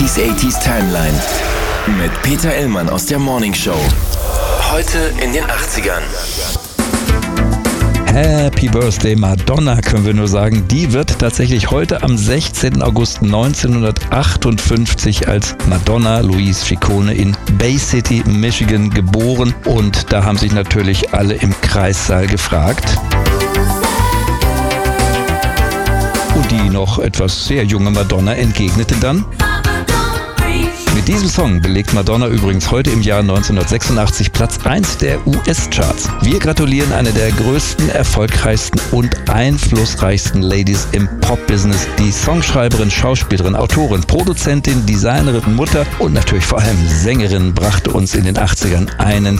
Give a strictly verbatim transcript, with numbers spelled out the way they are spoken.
neunziger achtziger Timeline mit Peter Illmann aus der Morning Show. Heute in den achtzigern. Happy Birthday Madonna, können wir nur sagen. Die wird tatsächlich heute am sechzehnten August neunzehnhundertachtundfünfzig als Madonna Louise Ciccone in Bay City, Michigan geboren. Und da haben sich natürlich alle im Kreissaal gefragt. Und die noch etwas sehr junge Madonna entgegnete dann: Mit diesem Song belegt Madonna übrigens heute im Jahr neunzehnhundertsechsundachtzig Platz eins der U S-Charts. Wir gratulieren einer der größten, erfolgreichsten und einflussreichsten Ladies im Pop-Business. Die Songschreiberin, Schauspielerin, Autorin, Produzentin, Designerin, Mutter und natürlich vor allem Sängerin brachte uns in den achtzigern einen